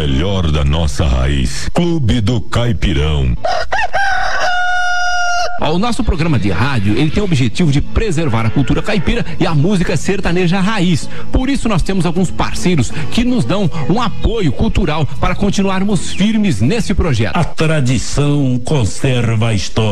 melhor da nossa raiz. Clube do Caipirão. O nosso programa de rádio, ele tem o objetivo de preservar a cultura caipira e a música sertaneja raiz. Por isso nós temos alguns parceiros que nos dão um apoio cultural para continuarmos firmes nesse projeto. A tradição conserva a história.